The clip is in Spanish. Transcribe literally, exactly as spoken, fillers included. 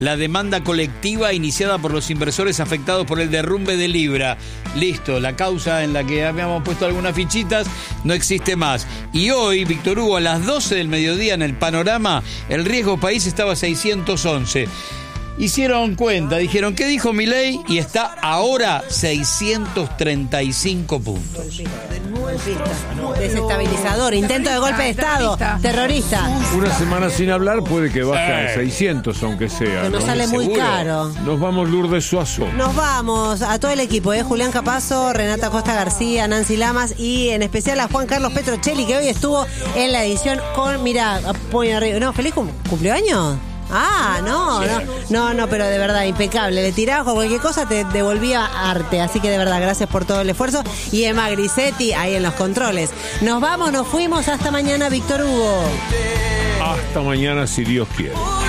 la demanda colectiva iniciada por los inversores afectados por el derrumbe de Libra. Listo, la causa en la que habíamos puesto algunas fichitas no existe más. Y hoy, Víctor Hugo, a las doce del mediodía en el Panorama, el riesgo país estaba a seiscientos once. Hicieron cuenta, dijeron, ¿qué dijo Milei? Y está ahora seiscientos treinta y cinco puntos. Desestabilizador, intento de golpe de Estado, terrorista. Una semana sin hablar puede que baje a seiscientos, aunque sea. Que nos ¿no? sale muy ¿Seguro? caro. Nos vamos, Lourdes Suazo. Nos vamos a todo el equipo, ¿eh? Julián Capazo, Renata Costa García, Nancy Lamas y en especial a Juan Carlos Petrocelli, que hoy estuvo en la edición con, mirá, puño arriba. No, feliz cum- cumpleaños. Ah, no, no, no, no, pero de verdad, impecable. Le tiraba con cualquier cosa, te devolvía arte. Así que de verdad, gracias por todo el esfuerzo. Y Emma Grisetti, ahí en los controles. Nos vamos, nos fuimos. Hasta mañana, Víctor Hugo. Hasta mañana, si Dios quiere.